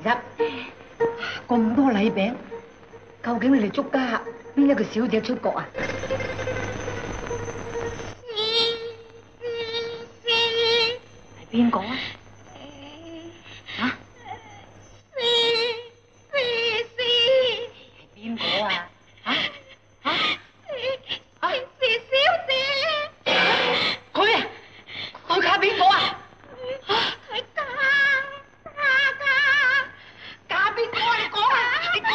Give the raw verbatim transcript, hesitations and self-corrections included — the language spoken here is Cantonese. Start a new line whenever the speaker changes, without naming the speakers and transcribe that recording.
啫？咁多禮餅，究竟你哋祝家邊一個小姐出國啊？係邊個啊？